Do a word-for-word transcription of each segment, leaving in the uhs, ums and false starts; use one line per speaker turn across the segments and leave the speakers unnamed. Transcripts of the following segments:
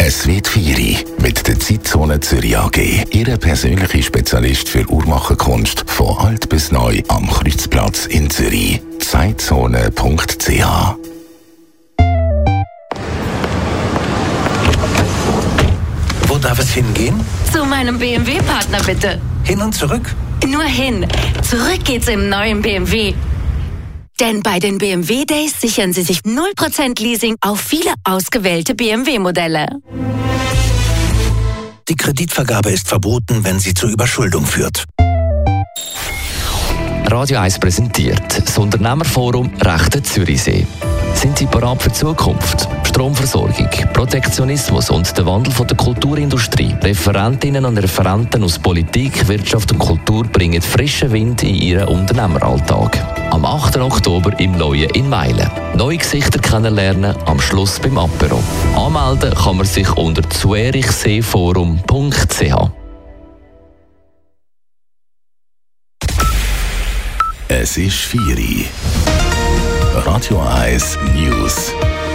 Es wird vier mit der Zeitzone Zürich A G. Ihre persönliche Spezialist für Uhrmacherkunst von alt bis neu am Kreuzplatz in Zürich. Zeitzone punkt c h.
Wo darf es hingehen?
Zu meinem B M W-Partner bitte.
Hin und zurück?
Nur hin. Zurück geht's im neuen B M W. Denn bei den B M W Days sichern Sie sich null Prozent Leasing auf viele ausgewählte B M W-Modelle.
Die Kreditvergabe ist verboten, wenn sie zur Überschuldung führt.
Radio eins präsentiert das Unternehmerforum Rechte Zürichsee. Sind Sie bereit für die Zukunft? Stromversorgung, Protektionismus und der Wandel von der Kulturindustrie. Referentinnen und Referenten aus Politik, Wirtschaft und Kultur bringen frischen Wind in ihren Unternehmeralltag. Am achten Oktober im Neuen in Meilen. Neue Gesichter kennenlernen, am Schluss beim Apero. Anmelden kann man sich unter zürichseeforum punkt c h.
Es ist vier. Radio eins News.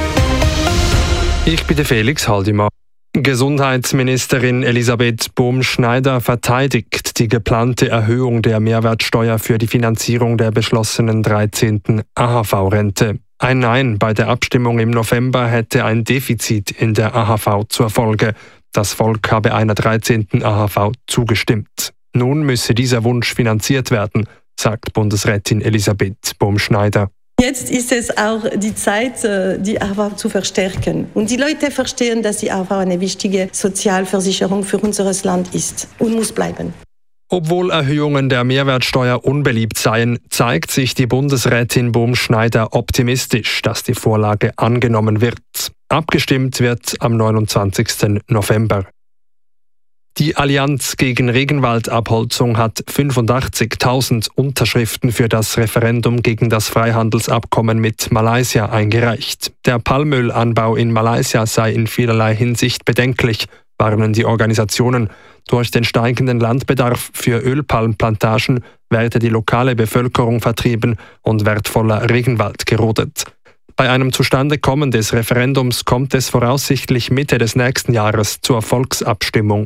Ich bin der Felix Haldimann. Gesundheitsministerin Elisabeth Bohm-Schneider verteidigt die geplante Erhöhung der Mehrwertsteuer für die Finanzierung der beschlossenen dreizehnten A H V-Rente. Ein Nein bei der Abstimmung im November hätte ein Defizit in der A H V zur Folge. Das Volk habe einer dreizehnten A H V zugestimmt. Nun müsse dieser Wunsch finanziert werden, sagt Bundesrätin Elisabeth Bohm-Schneider.
Jetzt ist es auch die Zeit, die A H V zu verstärken. Und die Leute verstehen, dass die A H V eine wichtige Sozialversicherung für unser Land ist und muss bleiben.
Obwohl Erhöhungen der Mehrwertsteuer unbeliebt seien, zeigt sich die Bundesrätin Bohm-Schneider optimistisch, dass die Vorlage angenommen wird. Abgestimmt wird am neunundzwanzigsten November. Die Allianz gegen Regenwaldabholzung hat fünfundachtzigtausend Unterschriften für das Referendum gegen das Freihandelsabkommen mit Malaysia eingereicht. Der Palmölanbau in Malaysia sei in vielerlei Hinsicht bedenklich, warnen die Organisationen. Durch den steigenden Landbedarf für Ölpalmplantagen werde die lokale Bevölkerung vertrieben und wertvoller Regenwald gerodet. Bei einem Zustandekommen des Referendums kommt es voraussichtlich Mitte des nächsten Jahres zur Volksabstimmung.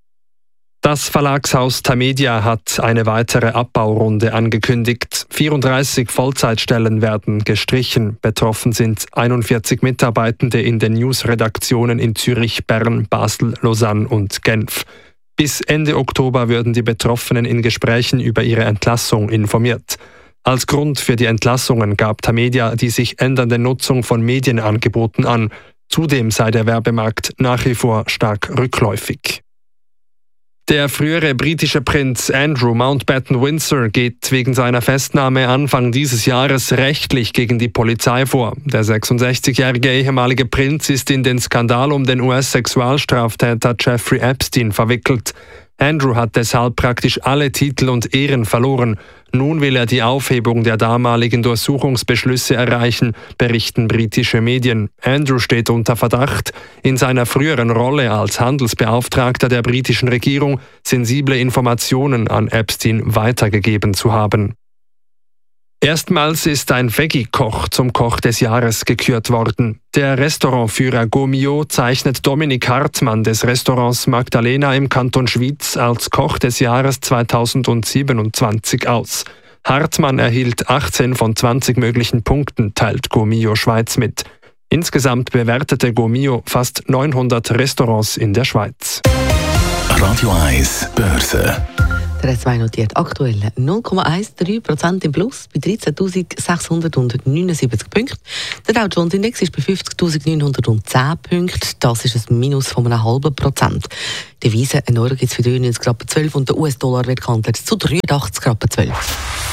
Das Verlagshaus Tamedia hat eine weitere Abbaurunde angekündigt. vierunddreißig Vollzeitstellen werden gestrichen. Betroffen sind einundvierzig Mitarbeitende in den Newsredaktionen in Zürich, Bern, Basel, Lausanne und Genf. Bis Ende Oktober würden die Betroffenen in Gesprächen über ihre Entlassung informiert. Als Grund für die Entlassungen gab Tamedia die sich ändernde Nutzung von Medienangeboten an. Zudem sei der Werbemarkt nach wie vor stark rückläufig. Der frühere britische Prinz Andrew Mountbatten-Windsor geht wegen seiner Festnahme Anfang dieses Jahres rechtlich gegen die Polizei vor. Der sechsundsechzigjährige ehemalige Prinz ist in den Skandal um den U S-Sexualstraftäter Jeffrey Epstein verwickelt. Andrew hat deshalb praktisch alle Titel und Ehren verloren. Nun will er die Aufhebung der damaligen Durchsuchungsbeschlüsse erreichen, berichten britische Medien. Andrew steht unter Verdacht, in seiner früheren Rolle als Handelsbeauftragter der britischen Regierung sensible Informationen an Epstein weitergegeben zu haben. Erstmals ist ein Veggie-Koch zum Koch des Jahres gekürt worden. Der Restaurantführer Gomio zeichnet Dominik Hartmann des Restaurants Magdalena im Kanton Schwyz als Koch des Jahres zweitausendsiebenundzwanzig aus. Hartmann erhielt achtzehn von zwanzig möglichen Punkten, teilt Gomio Schweiz mit. Insgesamt bewertete Gomio fast neunhundert Restaurants in der Schweiz.
Radio eins Börse.
Der S zwei notiert aktuell null Komma dreiunddreißig Prozent im Plus bei dreizehntausendsechshundertneunundsiebzig Punkten. Der Dow Jones Index ist bei fünfzigtausendneunhundertzehn Punkten. Das ist ein Minus von einem halben Prozent. Die Devise, ein Euro gibt es für dreiundneunzig Komma zwölf und der U S-Dollar wird gehandelt zu dreiundachtzig Komma zwölf.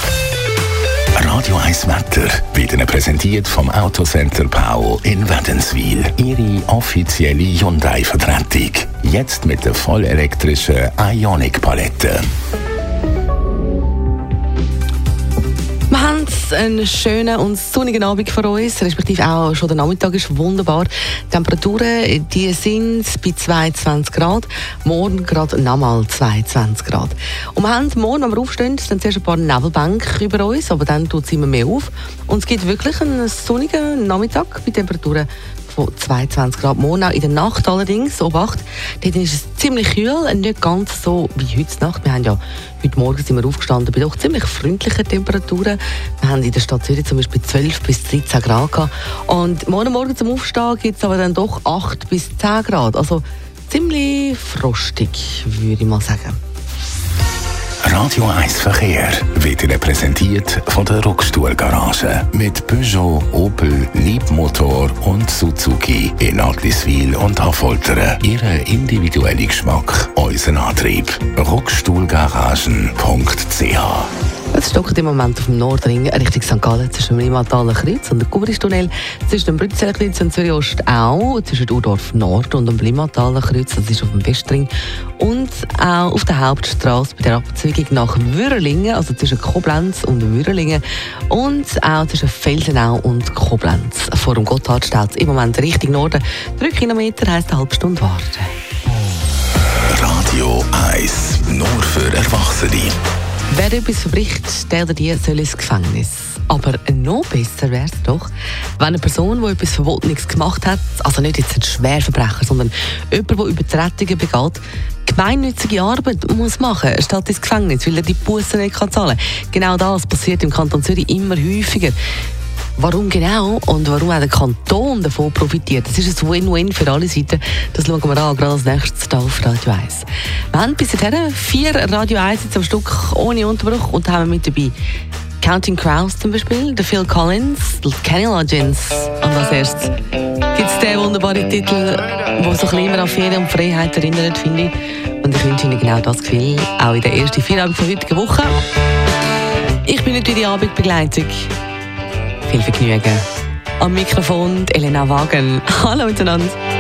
Radio eins Wetter wird Ihnen präsentiert vom Autocenter Pau in Wädenswil. Ihre offizielle Hyundai-Vertretung. Jetzt mit der vollelektrischen Ioniq-Palette.
Wir haben einen schönen und sonnigen Abend vor uns, respektive auch schon der Nachmittag ist wunderbar. Die Temperaturen die sind bei zweiundzwanzig Grad, morgen gerade nochmal zweiundzwanzig Grad. Und wir haben morgen, wenn wir aufstehen, dann zuerst ein paar Nebelbänke über uns, aber dann tut es immer mehr auf. Und es gibt wirklich einen sonnigen Nachmittag bei Temperaturen von zweiundzwanzig Grad. Morgen auch in der Nacht allerdings, Obacht, dort ist es ziemlich kühl, nicht ganz so wie heute Nacht. Wir haben ja, heute Morgen sind wir aufgestanden bei doch ziemlich freundlichen Temperaturen. Wir haben in der Stadt Zürich zum Beispiel zwölf bis dreizehn Grad gehabt. Und morgen Morgen zum Aufstehen gibt es aber dann doch acht bis zehn Grad. Also ziemlich frostig, würde ich mal sagen.
Radio eins Verkehr wird Ihnen präsentiert von der Rockstuhl-Garage. Mit Peugeot, Opel, Leapmotor und Suzuki in Adliswil und Affoltern. Ihren individuellen Geschmack, unseren Antrieb. rockstuhlgaragen punkt c h.
Es stockt im Moment auf dem Nordring Richtung Sankt Gallen zwischen dem Limmathaler Kreuz und dem Kubristunnel, zwischen dem Brützeler Kreuz und Zürich Ost auch, zwischen Urdorf Nord und dem Limmathaler Kreuz, das ist auf dem Westring, und auch auf der Hauptstrasse bei der Abzweigung nach Würrlingen, also zwischen Koblenz und Würrlingen, und auch zwischen Felsenau und Koblenz. Vor dem Gotthard steht es im Moment Richtung Norden. Drei Kilometer heisst eine halbe Stunde warten.
Radio eins, nur für Erwachsene.
Wer etwas verbricht, der oder die soll ins Gefängnis. Aber noch besser wäre es doch, wenn eine Person, die etwas Verbotenes gemacht hat, also nicht jetzt ein Schwerverbrecher, sondern jemand, der Übertretungen begeht, gemeinnützige Arbeit muss machen, statt ins Gefängnis, weil er die Bussen nicht zahlen kann. Genau das passiert im Kanton Zürich immer häufiger. Warum genau und warum auch der Kanton davon profitiert, das ist ein Win-Win für alle Seiten. Das schauen wir an, gerade als nächstes hier auf Radio eins. Wir haben bis dahin vier Radio eins am Stück ohne Unterbruch und haben mit dabei Counting Crows zum Beispiel, der Phil Collins, die Kenny Loggins. Und als erstes gibt es den wunderbaren Titel, der so ein bisschen immer an Ferien und Freiheit erinnert, finde ich. Und ich wünsche Ihnen genau das Gefühl, auch in der ersten Feierabend von heutigen Woche. Ich bin nicht wie die Abendbegleitung. Viel Vergnügen. Am Mikrofon Elena Wagen. Hallo miteinander.